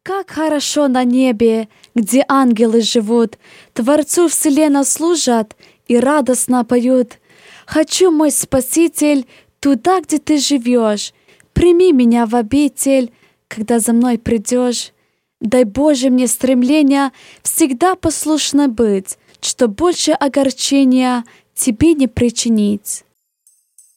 Как хорошо на небе, где ангелы живут, Творцу вселенной служат и радостно поют. Хочу, мой Спаситель, туда, где ты живешь. Прими меня в обитель, когда за мной придешь. Дай, Боже, мне стремления всегда послушно быть, что больше огорчения тебе не причинить.